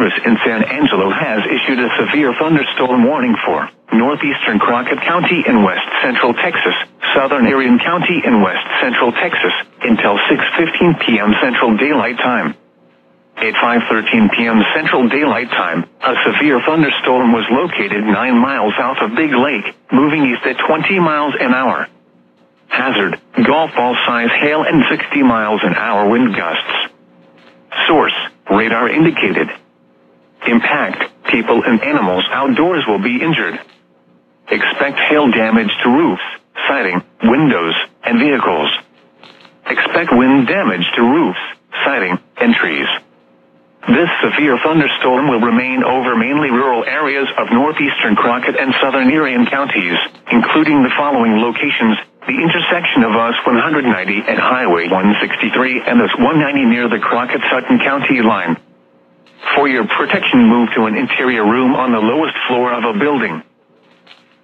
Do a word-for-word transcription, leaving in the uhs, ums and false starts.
Service in San Angelo has issued a severe thunderstorm warning for northeastern Crockett County in west central Texas, southern Marion County in west central Texas, until six fifteen p.m. Central Daylight Time. At five thirteen p.m. Central Daylight Time, a severe thunderstorm was located nine miles south of Big Lake, moving east at twenty miles an hour. Hazard, golf ball size hail and sixty miles an hour wind gusts. Source, radar indicated. Impact, people and animals outdoors will be injured. Expect hail damage to roofs, siding, windows, and vehicles. Expect wind damage to roofs, siding, and trees. This severe thunderstorm will remain over mainly rural areas of northeastern Crockett and southern Marion counties, including the following locations: the intersection of U S one ninety and Highway one sixty-three and U S one ninety near the Crockett-Sutton County line. For your protection, move to an interior room on the lowest floor of a building.